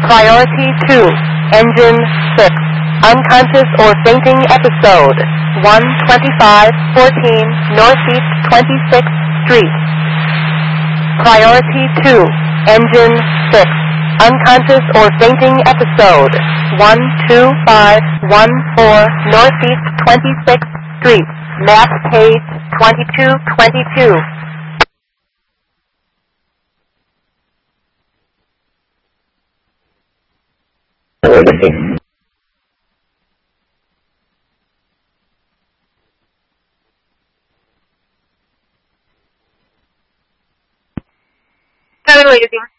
Priority 2, Engine 6, unconscious or fainting episode, 12514 Northeast 26th Street. Priority 2, Engine 6, unconscious or fainting episode, 12514 Northeast 26th Street. Map page 2222. Travel Waiting.